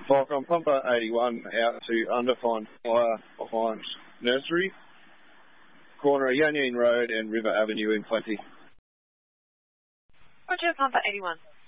Like on Pumper 81 out to Undefined Fire behind Nursery, corner of Yanyin Road and River Avenue in Plenty. Roger, Pumper 81.